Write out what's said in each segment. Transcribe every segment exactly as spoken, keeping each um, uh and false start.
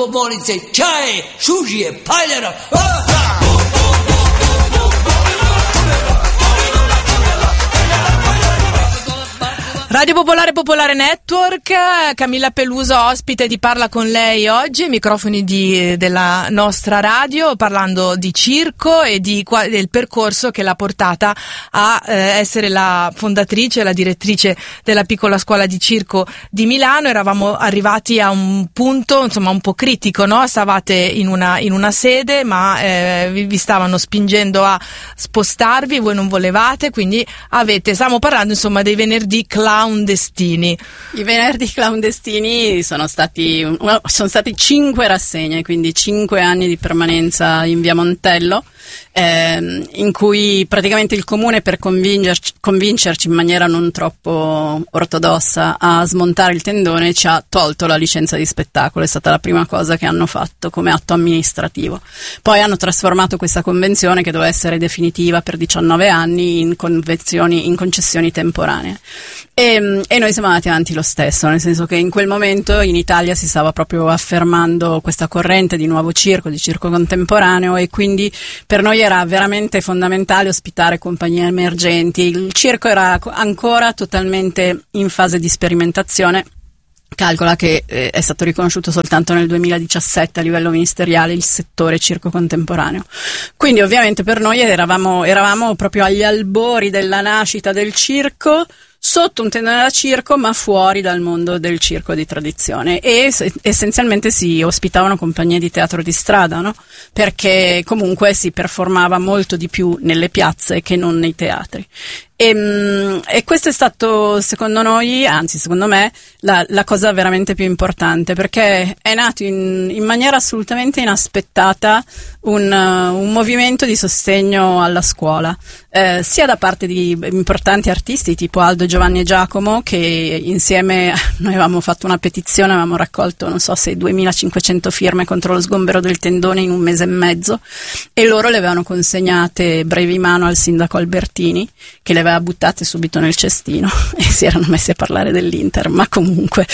Popolice, čaje, šužije, paljara. Radio Popolare Popolare Network, Camilla Peluso ospite di Parla con lei oggi, microfoni di, della nostra radio, parlando di circo e di, del percorso che l'ha portata a eh, essere la fondatrice, la direttrice della piccola scuola di circo di Milano. Eravamo arrivati a un punto insomma un po' critico, no? Stavate in una, in una sede ma eh, vi, vi stavano spingendo a spostarvi, voi non volevate, quindi avete, stiamo parlando insomma dei venerdì clown clandestini. I venerdì clandestini sono stati sono stati cinque rassegne, quindi cinque anni di permanenza in via Montello, ehm, in cui praticamente il comune, per convincerci, convincerci in maniera non troppo ortodossa a smontare il tendone, ci ha tolto la licenza di spettacolo. È stata la prima cosa che hanno fatto come atto amministrativo. Poi hanno trasformato questa convenzione, che doveva essere definitiva per diciannove anni, in convenzioni, in concessioni temporanee. E, e noi siamo andati avanti lo stesso, nel senso che in quel momento in Italia si stava proprio affermando questa corrente di nuovo circo, di circo contemporaneo, e quindi per noi era veramente fondamentale ospitare compagnie emergenti. Il circo era ancora totalmente in fase di sperimentazione. Calcola che eh, è stato riconosciuto soltanto nel duemiladiciassette a livello ministeriale il settore circo contemporaneo. Quindi ovviamente per noi eravamo, eravamo proprio agli albori della nascita del circo, sotto un tendone da circo ma fuori dal mondo del circo di tradizione, e se, essenzialmente si ospitavano compagnie di teatro di strada, no? Perché comunque si performava molto di più nelle piazze che non nei teatri. E, e questo è stato, secondo noi, anzi secondo me, la, la cosa veramente più importante, perché è nato in, in maniera assolutamente inaspettata un, uh, un movimento di sostegno alla scuola, eh, sia da parte di importanti artisti tipo Aldo, Giovanni e Giacomo, che insieme noi avevamo fatto una petizione, avevamo raccolto non so se duemilacinquecento firme contro lo sgombero del tendone in un mese e mezzo, e loro le avevano consegnate brevi mano al sindaco Albertini, che le aveva buttate subito nel cestino e si erano messi a parlare dell'Inter, ma comunque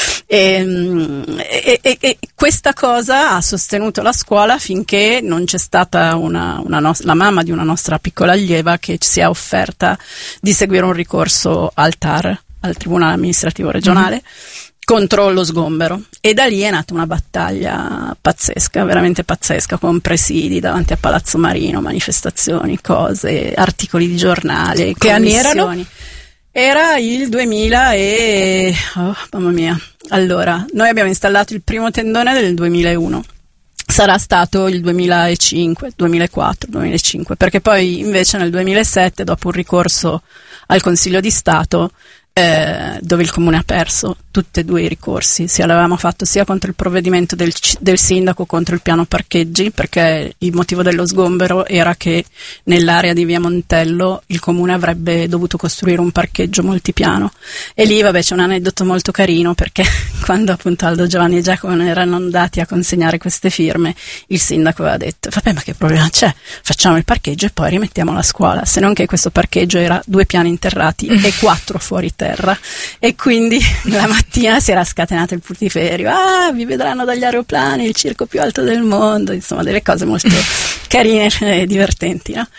e, e, e, e questa cosa ha sostenuto la scuola finché non c'è stata una, una no- la mamma di una nostra piccola allieva che ci si è offerta di seguire un ricorso al T A R, al Tribunale Amministrativo Regionale, mm. contro lo sgombero, e da lì è nata una battaglia pazzesca, veramente pazzesca, con presidi davanti a Palazzo Marino, manifestazioni, cose, articoli di giornale. Che anni erano? Era il duemila e... oh, mamma mia. Allora, noi abbiamo installato il primo tendone nel duemilauno. Sarà stato il duemilacinque, duemilaquattro, duemilacinque, perché poi invece nel duemilasette, dopo un ricorso al Consiglio di Stato, Eh, dove il comune ha perso tutti e due i ricorsi, sia l'avevamo fatto sia contro il provvedimento del, del sindaco contro il piano parcheggi, perché il motivo dello sgombero era che nell'area di via Montello il comune avrebbe dovuto costruire un parcheggio multipiano, e lì vabbè c'è un aneddoto molto carino, perché quando appunto Aldo, Giovanni e Giacomo erano andati a consegnare queste firme, il sindaco aveva detto vabbè, ma che problema c'è, facciamo il parcheggio e poi rimettiamo la scuola, se non che questo parcheggio era due piani interrati e quattro fuori terra, e quindi la mattina si era scatenato il putiferio, ah vi vedranno dagli aeroplani, il circo più alto del mondo, insomma delle cose molto carine e divertenti, no?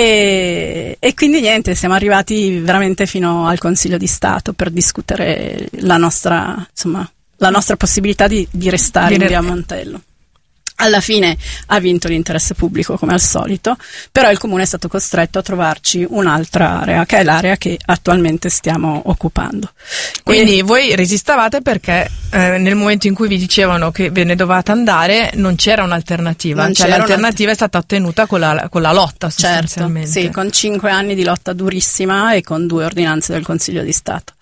E, e quindi niente, siamo arrivati veramente fino al Consiglio di Stato per discutere la nostra, insomma, la nostra possibilità di, di restare di in via Montello. Alla fine ha vinto l'interesse pubblico come al solito, però il comune è stato costretto a trovarci un'altra area, che è l'area che attualmente stiamo occupando. Quindi e... voi resistavate perché eh, nel momento in cui vi dicevano che ve ne dovevate andare non c'era un'alternativa, non cioè c'era l'alternativa è stata ottenuta con la, con la lotta sostanzialmente. Certo, sì, con cinque anni di lotta durissima e con due ordinanze del Consiglio di Stato.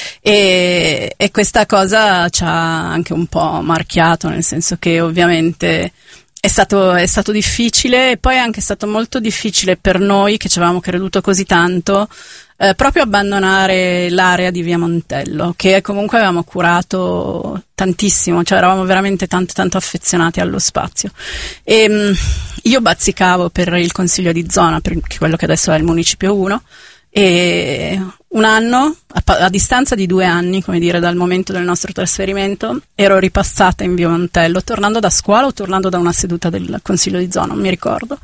E, e questa cosa ci ha anche un po' marchiato, nel senso che ovviamente è stato, è stato difficile, e poi è anche stato molto difficile per noi che ci avevamo creduto così tanto, eh, proprio abbandonare l'area di via Montello, che comunque avevamo curato tantissimo, cioè eravamo veramente tanto tanto affezionati allo spazio. E mh, io bazzicavo per il consiglio di zona, per quello che adesso è il Municipio uno, e un anno, a, a distanza di due anni, come dire, dal momento del nostro trasferimento, ero ripassata in via Montello, tornando da scuola o tornando da una seduta del Consiglio di zona, non mi ricordo,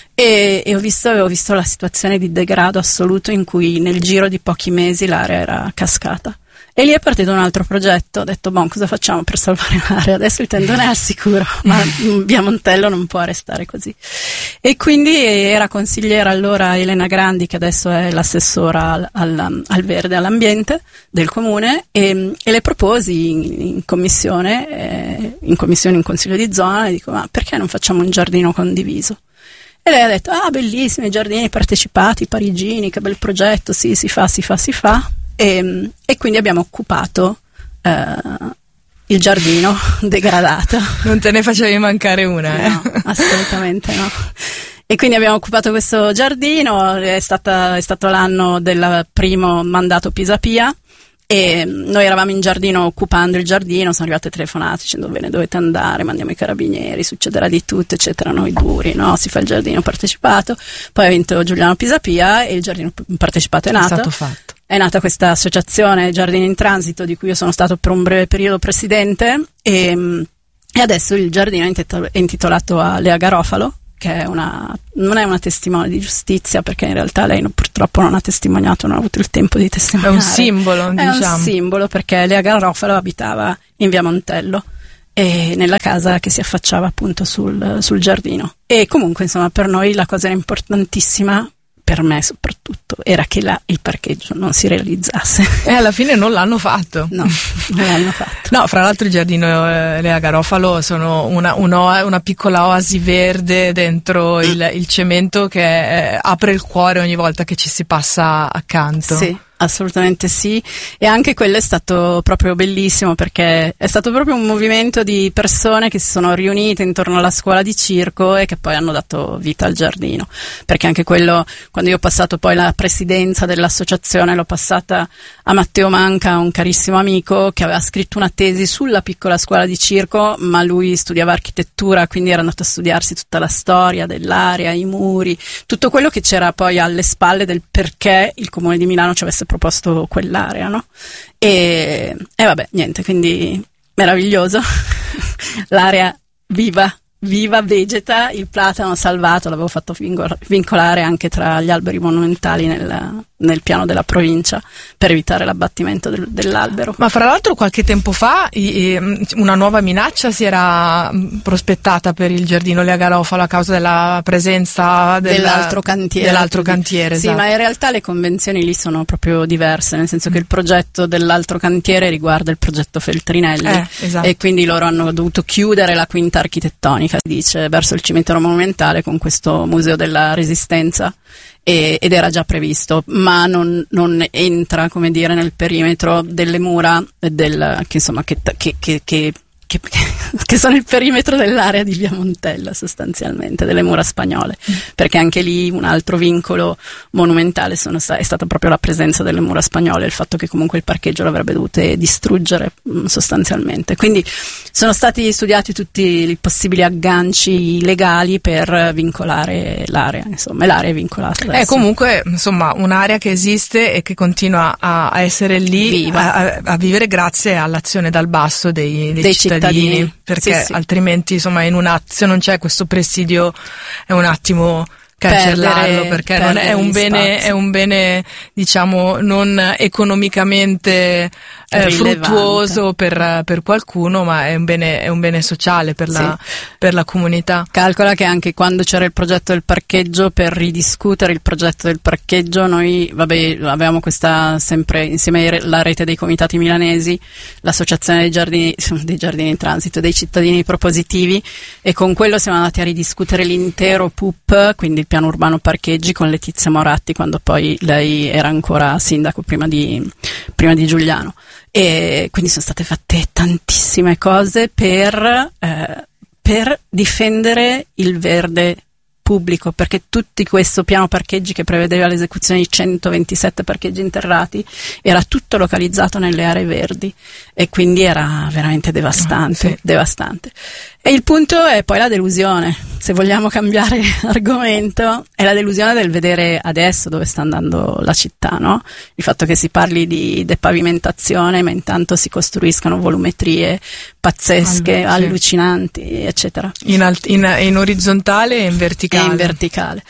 e, e ho visto, avevo visto la situazione di degrado assoluto in cui nel giro di pochi mesi l'area era cascata. E lì è partito un altro progetto, ho detto, boh, cosa facciamo per salvare l'area? Adesso il tendone è al sicuro, ma via Montello non può restare così. E quindi era consigliera allora Elena Grandi, che adesso è l'assessora al, al, al verde, all'ambiente del comune, e, e le proposi in, in commissione, eh, in commissione in consiglio di zona, e dico, ma perché non facciamo un giardino condiviso? E lei ha detto, ah, bellissimi i giardini partecipati, parigini, che bel progetto, sì, si fa, si fa, si fa. E, e quindi abbiamo occupato eh, il giardino degradato. Non te ne facevi mancare una, eh? No, assolutamente no. E quindi abbiamo occupato questo giardino, è, stata, è stato l'anno del primo mandato Pisapia, e noi eravamo in giardino occupando il giardino, sono arrivate telefonate dicendo, bene, dovete andare, mandiamo i carabinieri, succederà di tutto, eccetera, noi duri, no, si fa il giardino partecipato. Poi ha vinto Giuliano Pisapia e il giardino partecipato è nato. È stato fatto. È nata questa associazione Giardini in Transito, di cui io sono stato per un breve periodo presidente, e, e adesso il giardino è intitolato a Lea Garofalo, che è una, non è una testimone di giustizia, perché in realtà lei non, purtroppo non ha testimoniato, non ha avuto il tempo di testimoniare. È un simbolo, è diciamo. È un simbolo, perché Lea Garofalo abitava in via Montello, e nella casa che si affacciava appunto sul, sul giardino. E comunque, insomma, per noi la cosa era importantissima, per me soprattutto, era che là il parcheggio non si realizzasse. E alla fine non l'hanno fatto. No, non l'hanno fatto. No, fra l'altro il giardino eh, Lea Garofalo sono una, una, una piccola oasi verde dentro il, il cemento che eh, apre il cuore ogni volta che ci si passa accanto. Sì. Assolutamente sì, e anche quello è stato proprio bellissimo, perché è stato proprio un movimento di persone che si sono riunite intorno alla scuola di circo e che poi hanno dato vita al giardino, perché anche quello, quando io ho passato poi la presidenza dell'associazione, l'ho passata a Matteo Manca, un carissimo amico che aveva scritto una tesi sulla piccola scuola di circo, ma lui studiava architettura, quindi era andato a studiarsi tutta la storia dell'area, i muri, tutto quello che c'era poi alle spalle del perché il Comune di Milano ci avesse proposto quell'area, no? E, e vabbè, niente, quindi meraviglioso. L'area viva, viva, vegeta, il platano salvato, l'avevo fatto vincolare anche tra gli alberi monumentali nel, nel piano della provincia per evitare l'abbattimento del, dell'albero. Ma fra l'altro qualche tempo fa i, i, una nuova minaccia si era prospettata per il giardino Lea Garofalo a causa della presenza del, dell'altro cantiere. Dell'altro cantiere, sì, esatto. Ma in realtà le convenzioni lì sono proprio diverse, nel senso che il progetto dell'altro cantiere riguarda il progetto Feltrinelli, eh, esatto. E quindi loro hanno dovuto chiudere la quinta architettonica, si dice, verso il cimitero monumentale con questo museo della Resistenza. E, ed era già previsto, ma non, non entra, come dire, nel perimetro delle mura del, che insomma che, che, che, che Che, che sono il perimetro dell'area di via Montella, sostanzialmente, delle mura spagnole, mm. perché anche lì un altro vincolo monumentale sono sta- è stata proprio la presenza delle mura spagnole, il fatto che comunque il parcheggio l'avrebbe dovute distruggere mh, sostanzialmente. Quindi sono stati studiati tutti i possibili agganci legali per vincolare l'area, insomma, e l'area è vincolata adesso. È comunque, insomma, un'area che esiste e che continua a, a essere lì, a, a vivere grazie all'azione dal basso dei, dei, dei cittadini. cittadini perché sì, sì. altrimenti, insomma, in un att- se non c'è questo presidio è un attimo cancellarlo, perdere, perché non è un bene, spazi. È un bene, diciamo, non economicamente eh, fruttuoso per, per qualcuno, ma è un bene, è un bene sociale per la, sì. per la comunità. Calcola che anche quando c'era il progetto del parcheggio, per ridiscutere il progetto del parcheggio, noi vabbè, avevamo questa, sempre insieme alla rete dei comitati milanesi, l'associazione dei giardini, dei giardini in transito, dei cittadini propositivi, e con quello siamo andati a ridiscutere l'intero P U P, quindi il piano urbano parcheggi, con Letizia Moratti, quando poi lei era ancora sindaco prima di, prima di Giuliano. E quindi sono state fatte tantissime cose per, eh, per difendere il verde pubblico, perché tutto questo piano parcheggi che prevedeva l'esecuzione di centoventisette parcheggi interrati era tutto localizzato nelle aree verdi, e quindi era veramente devastante, oh, sì. devastante. E il punto è poi la delusione, se vogliamo cambiare argomento, è la delusione del vedere adesso dove sta andando la città, no? Il fatto che si parli di depavimentazione, ma intanto si costruiscano volumetrie pazzesche, Allora, sì. allucinanti, eccetera. In, alt- in, in orizzontale e in verticale. E in verticale.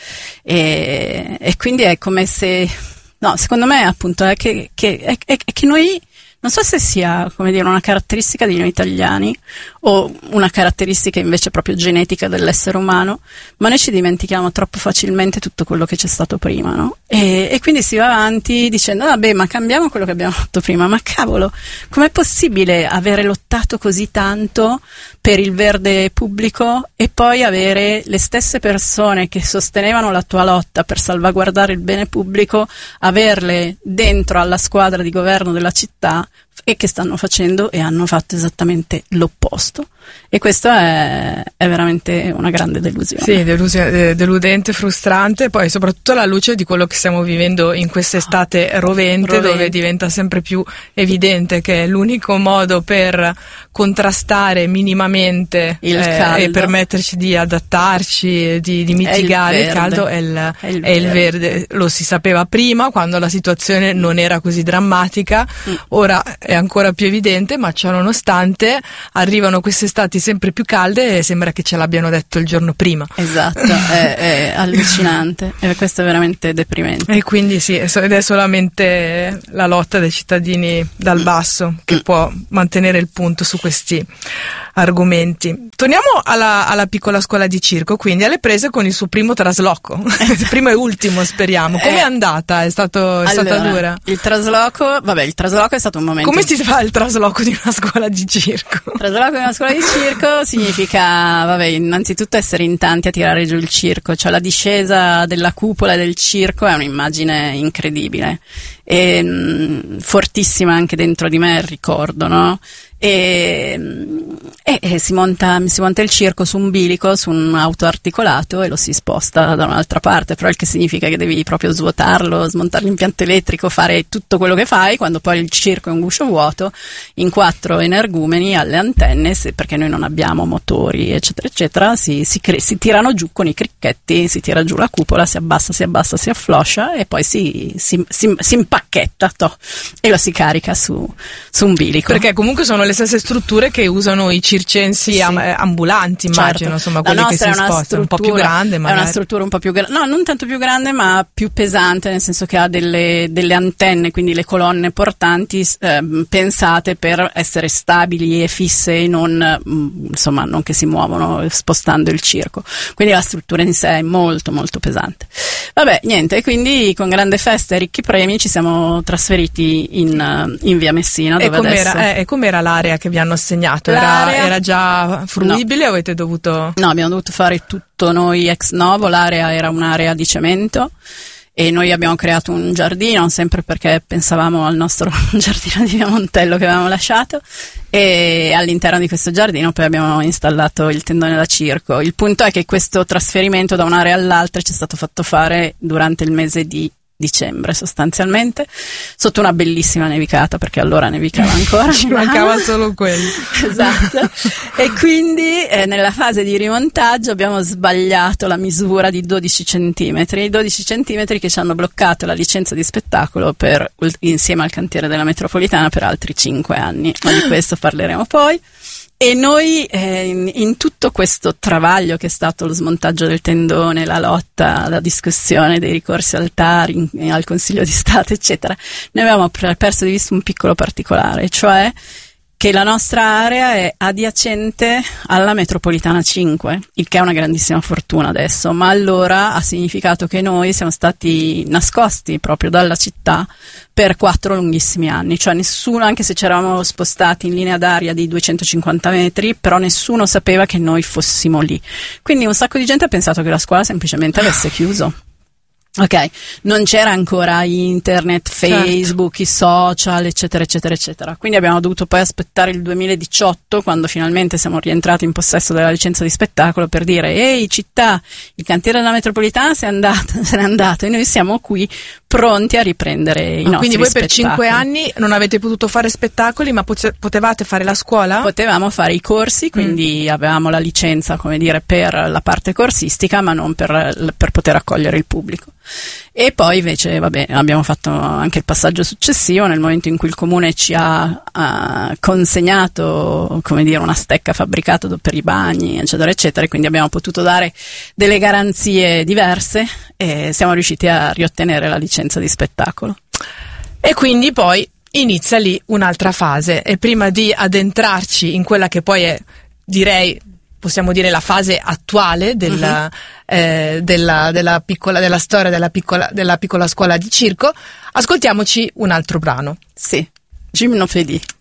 E, e quindi è come se, no, secondo me appunto è che, che, è, è, è che noi, non so se sia, come dire, una caratteristica di noi italiani o una caratteristica invece proprio genetica dell'essere umano, ma noi ci dimentichiamo troppo facilmente tutto quello che c'è stato prima, no? E, e quindi si va avanti dicendo, vabbè, ma cambiamo quello che abbiamo fatto prima, ma cavolo, com'è possibile avere lottato così tanto per il verde pubblico e poi avere le stesse persone che sostenevano la tua lotta per salvaguardare il bene pubblico, averle dentro alla squadra di governo della città e che stanno facendo e hanno fatto esattamente l'opposto. E questo è, è veramente una grande delusione. Sì, delusione, deludente, frustrante, poi soprattutto alla luce di quello che stiamo vivendo in quest'estate rovente, rovente. dove diventa sempre più evidente che l'unico modo per contrastare minimamente Il eh, caldo. e permetterci di adattarci, di, di mitigare il, verde. caldo è il, È il è il verde. verde. Lo si sapeva prima, quando la situazione non era così drammatica, Mm. ora è ancora più evidente, ma ciò nonostante arrivano queste estati sempre più calde e sembra che ce l'abbiano detto il giorno prima. Esatto, è, è allucinante e questo è veramente deprimente. E quindi sì, ed è solamente la lotta dei cittadini dal basso che può mantenere il punto su questi argomenti. Torniamo alla, alla piccola scuola di circo, quindi alle prese con il suo primo trasloco, primo e ultimo speriamo. Com'è Eh, andata? È, stato, è stata allora, dura? Il trasloco, vabbè, il trasloco è stato un momento. Come si fa il trasloco di una scuola di circo? Il trasloco in una scuola di circo significa, vabbè, innanzitutto essere in tanti a tirare giù il circo, cioè la discesa della cupola del circo è un'immagine incredibile e mh, fortissima anche dentro di me, il ricordo, no? E, e, e si, monta, si monta il circo su un bilico, su un auto articolato e lo si sposta da un'altra parte, però il che significa che devi proprio svuotarlo, smontare l'impianto elettrico, fare tutto quello che fai quando poi il circo è un guscio vuoto, in quattro energumeni alle antenne, se, perché noi non abbiamo motori eccetera eccetera, si, si, cre- si tirano giù con i cricchetti, si tira giù la cupola, si abbassa, si abbassa, si affloscia e poi si, si, si, si impacchetta toh, e lo si carica su, su un bilico. Perché comunque sono le stesse strutture che usano i circensi Sì. am- ambulanti, immagino, Certo. insomma, La quelli che si nostra è una spostano, un po' più struttura- grande È magari. una struttura un po' più grande, no, non tanto più grande, ma più pesante, nel senso che ha delle, delle antenne, quindi le colonne portanti eh, pensate per essere stabili e fisse e non, mh, insomma, non che si muovono spostando il circo. Quindi la struttura in sé è molto molto pesante. Vabbè, niente, quindi con grande festa e ricchi premi ci siamo trasferiti in, eh, in via Messina, E dove com'era, adesso... eh, e com'era l'area che vi hanno assegnato? Era, L'area- era già fruibile o avete dovuto... No, abbiamo dovuto fare tutto noi ex novo, l'area era un'area di cemento e noi abbiamo creato un giardino, sempre perché pensavamo al nostro giardino di Via Montello che avevamo lasciato, e all'interno di questo giardino poi abbiamo installato il tendone da circo. Il punto è che questo trasferimento da un'area all'altra ci è stato fatto fare durante il mese di dicembre sostanzialmente, sotto una bellissima nevicata, perché allora nevicava ancora. Ci mancava solo quello. Esatto. E quindi eh, nella fase di rimontaggio abbiamo sbagliato la misura di dodici centimetri, dodici centimetri che ci hanno bloccato la licenza di spettacolo per, insieme al cantiere della metropolitana per altri cinque anni, ma di questo parleremo poi. E noi eh, in, in tutto questo travaglio che è stato lo smontaggio del tendone, la lotta, la discussione dei ricorsi al T A R, in, in, al Consiglio di Stato, eccetera, noi avevamo per, perso di vista un piccolo particolare, cioè che la nostra area è adiacente alla metropolitana cinque, il che è una grandissima fortuna adesso, ma allora ha significato che noi siamo stati nascosti proprio dalla città per quattro lunghissimi anni, cioè nessuno, anche se ci eravamo spostati in linea d'aria di duecentocinquanta metri, però nessuno sapeva che noi fossimo lì. Quindi un sacco di gente ha pensato che la scuola semplicemente avesse chiuso. Ok, non c'era ancora internet, Facebook, certo. I social, eccetera, eccetera, eccetera. Quindi abbiamo dovuto poi aspettare il duemiladiciotto, quando finalmente siamo rientrati in possesso della licenza di spettacolo, per dire: ehi città, il cantiere della metropolitana se n'è andato, se n'è andato e noi siamo qui pronti a riprendere i nostri Quindi voi per spettacoli. cinque anni non avete potuto fare spettacoli, ma pote- potevate fare la scuola? Potevamo fare i corsi, quindi mm. avevamo la licenza, come dire, per la parte corsistica, ma non per, per poter accogliere il pubblico. E poi invece, vabbè, abbiamo fatto anche il passaggio successivo, nel momento in cui il comune ci ha, ha consegnato, come dire, una stecca fabbricata per i bagni, eccetera, eccetera, e quindi abbiamo potuto dare delle garanzie diverse e siamo riusciti a riottenere la licenza di spettacolo. E quindi poi inizia lì un'altra fase, e prima di addentrarci in quella che poi è, direi, possiamo dire, la fase attuale della, uh-huh. eh, della, della, piccola, della storia della piccola, della piccola scuola di circo, ascoltiamoci un altro brano. Sì, Gymnopédie.